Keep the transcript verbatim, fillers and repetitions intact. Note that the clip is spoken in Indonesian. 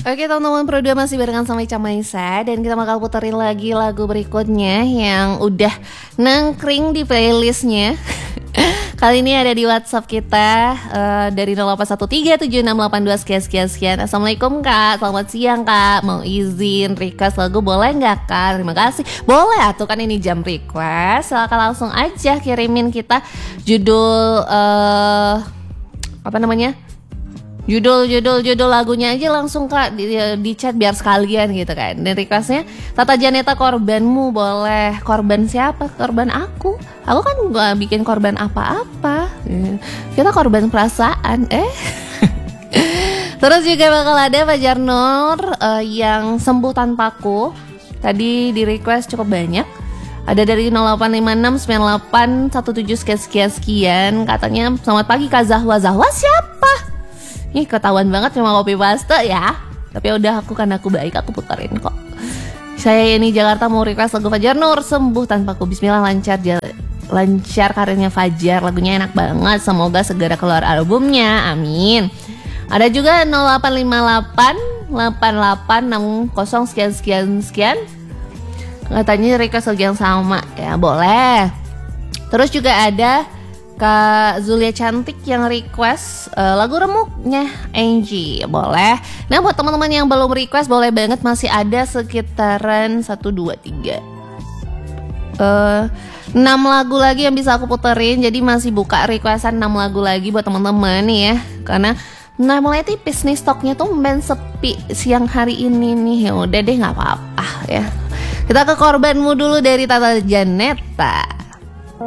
Oke teman-teman, Pro dua masih barengan sama Ica Maisa. Dan kita bakal puterin lagi lagu berikutnya yang udah nangkring di playlistnya. Kali ini ada di WhatsApp kita uh, dari nol delapan satu tiga tujuh enam delapan dua sekian sekian sekian. Assalamualaikum Kak, selamat siang Kak. Mau izin request lagu boleh nggak Kak? Terima kasih. Boleh atuh, kan ini jam request. Silakan langsung aja kirimin kita judul uh, apa namanya? Judul judul judul lagunya aja langsung Kak di, di chat biar sekalian gitu kan. Dan requestnya Tata Janeta korbanmu boleh. Korban siapa? Korban aku. Aku kan gak bikin korban apa-apa. Kita korban perasaan. Eh. Terus juga bakal ada Fajar Nur uh, yang sembuh tanpaku. Tadi di request cukup banyak. Ada dari nol delapan lima enam sembilan delapan satu tujuh sekian sekian sekian. Katanya selamat pagi Kak Zahwa. Zahwa siapa? Ih, ketahuan banget cuma copy paste ya. Tapi udah, aku kan aku baik, aku puterin kok. Saya ini Jakarta mau request lagu Fajar Nur sembuh tanpaku. Bismillah, lancar lancar karirnya Fajar. Lagunya enak banget. Semoga segera keluar albumnya. Amin. Ada juga nol delapan lima delapan delapan delapan enam nol sekian sekian sekian. Katanya request lagu yang sama. Ya boleh. Terus juga ada Kak Zulia Cantik yang request uh, lagu remuknya Angie. Boleh. Nah buat teman-teman yang belum request, boleh banget, masih ada sekitaran satu, dua, tiga uh, enam lagu lagi yang bisa aku puterin. Jadi masih buka requestan enam lagu lagi buat teman-teman nih ya. Karena nah mulai tipis nih stoknya tuh, ben sepi siang hari ini nih. Ya udah deh, nggak apa-apa ya. Kita ke korbanmu dulu dari Tata Janeta.